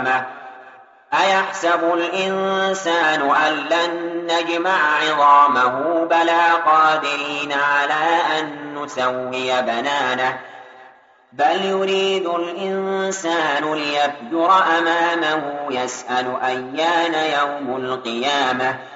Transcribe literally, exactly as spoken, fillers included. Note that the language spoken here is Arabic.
يومه أيحسب الإنسان أن لن نجمع عظامه بلى قادرين على أن نسوي بنانه بل يريد الإنسان ليفجر أمامه يسأل أيان يوم القيامة